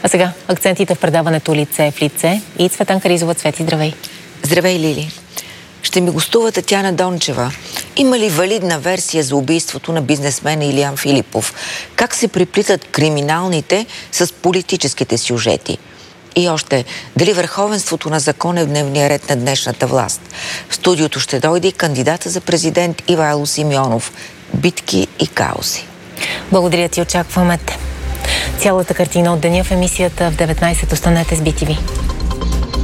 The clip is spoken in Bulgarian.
А сега акцентите в предаването Лице в лице и Цветан Каризова. Цвети, здравей! Здравей, Лили! Ще ми гостува Татяна Дончева. Има ли валидна версия за убийството на бизнесмена Илиян Филипов? Как се преплитат криминалните с политическите сюжети? И още, дали върховенството на закон е в дневния ред на днешната власт? В студиото ще дойде и кандидата за президент Ивайло Симеонов. Битки и хаоси. Благодаря ти, очакваме те. Цялата картина от деня в емисията в 19. Останете с BTV.